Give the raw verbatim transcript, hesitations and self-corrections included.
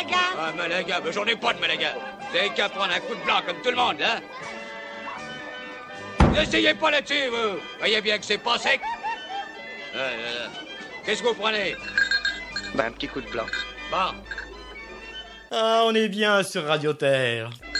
Malaga. Ah, Malaga, ben, j'en ai pas de Malaga. Vous avez qu'à prendre un coup de blanc comme tout le monde, là. N'essayez pas là-dessus, vous. Voyez bien que c'est pas sec. Ah, là, là. Qu'est-ce que vous prenez? Bah, un petit coup de blanc. Bon. Ah, on est bien sur Radio Terre.